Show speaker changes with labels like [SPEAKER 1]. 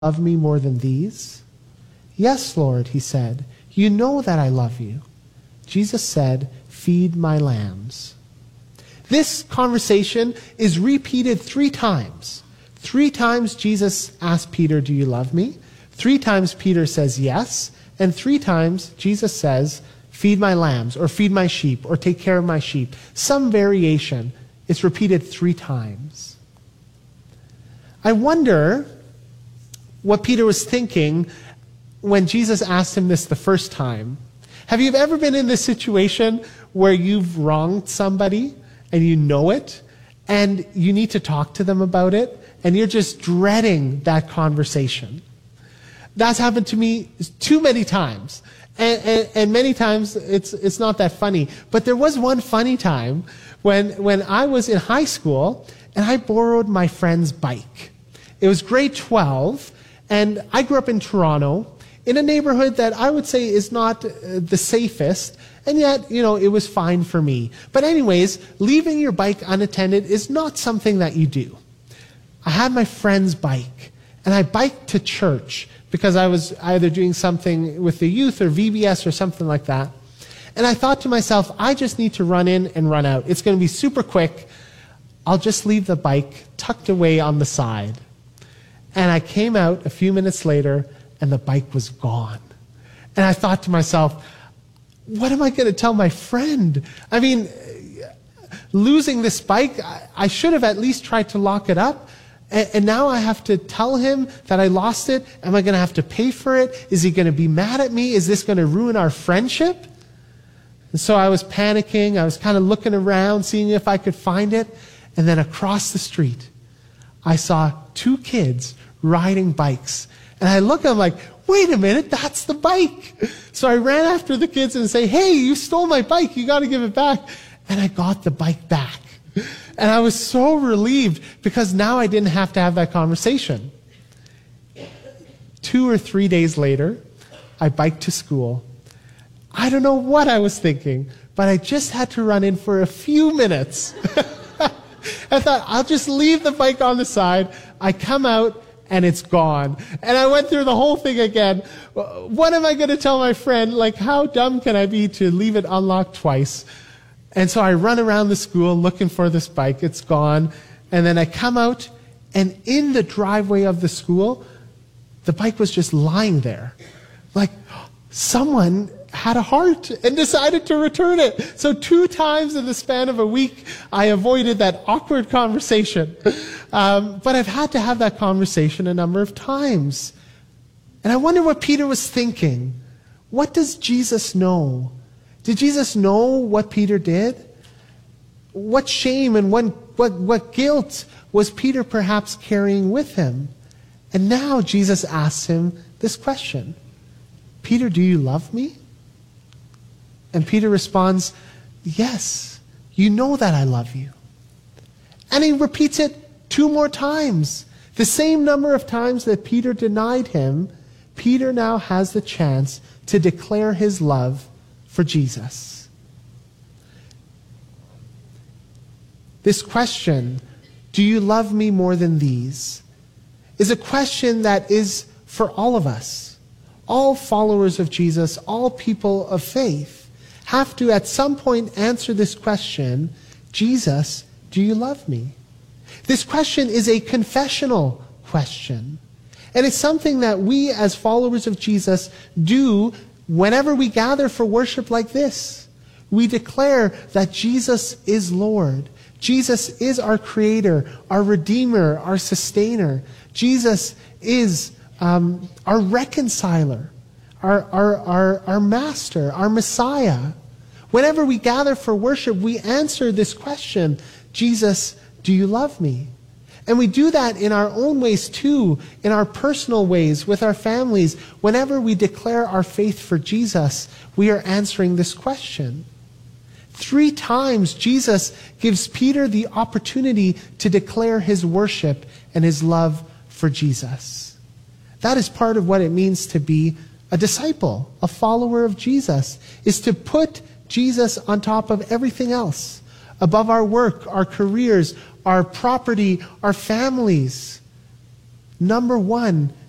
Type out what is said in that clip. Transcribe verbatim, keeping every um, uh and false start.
[SPEAKER 1] love me more than these? Yes, Lord, he said. You know that I love you. Jesus said, feed my lambs. This conversation is repeated three times. Three times Jesus asked Peter, do you love me? Three times Peter says yes. And three times Jesus says, feed my lambs, or feed my sheep, or take care of my sheep. Some variation. It's repeated three times. I wonder what Peter was thinking when Jesus asked him this the first time. Have you ever been in this situation where you've wronged somebody and you know it, and you need to talk to them about it, and you're just dreading that conversation? That's happened to me too many times. And, and, and many times it's it's not that funny. But there was one funny time when when I was in high school and I borrowed my friend's bike. It was grade twelve, and I grew up in Toronto in a neighborhood that I would say is not uh, the safest, and yet, you know, it was fine for me. But anyways, leaving your bike unattended is not something that you do. I had my friend's bike, and I biked to church because I was either doing something with the youth or V B S or something like that. And I thought to myself, I just need to run in and run out. It's going to be super quick. I'll just leave the bike tucked away on the side. And I came out a few minutes later, and the bike was gone. And I thought to myself, what am I going to tell my friend? I mean, losing this bike, I should have at least tried to lock it up. And now I have to tell him that I lost it. Am I going to have to pay for it? Is he going to be mad at me? Is this going to ruin our friendship? And so I was panicking. I was kind of looking around, seeing if I could find it. And then across the street, I saw two kids riding bikes. And I look, I'm like, wait a minute, that's the bike. So I ran after the kids and say, hey, you stole my bike. You got to give it back. And I got the bike back. And I was so relieved because now I didn't have to have that conversation. Two or three days later, I biked to school. I don't know what I was thinking, but I just had to run in for a few minutes. I thought, I'll just leave the bike on the side. I come out, and it's gone. And I went through the whole thing again. What am I going to tell my friend? Like, how dumb can I be to leave it unlocked twice? And so I run around the school looking for this bike. It's gone. And then I come out, and in the driveway of the school, the bike was just lying there. Like, someone had a heart and decided to return it. So two times in the span of a week, I avoided that awkward conversation. Um, but I've had to have that conversation a number of times. And I wonder what Peter was thinking. What does Jesus know? Did Jesus know what Peter did? What shame and what, what, what guilt was Peter perhaps carrying with him? And now Jesus asks him this question. Peter, do you love me? And Peter responds, yes, you know that I love you. And he repeats it two more times. The same number of times that Peter denied him, Peter now has the chance to declare his love for Jesus. This question, do you love me more than these, is a question that is for all of us. All followers of Jesus, all people of faith, have to at some point answer this question, Jesus, do you love me? This question is a confessional question. And it's something that we as followers of Jesus do whenever we gather for worship like this. We declare that Jesus is Lord. Jesus is our Creator, our Redeemer, our Sustainer. Jesus is um, our Reconciler, our, our, our, our Master, our Messiah. Whenever we gather for worship, we answer this question, Jesus, do you love me? And we do that in our own ways too, in our personal ways, with our families. Whenever we declare our faith for Jesus, we are answering this question. Three times Jesus gives Peter the opportunity to declare his worship and his love for Jesus. That is part of what it means to be a disciple, a follower of Jesus, is to put Jesus on top of everything else, above our work, our careers, our property, our families. Number one,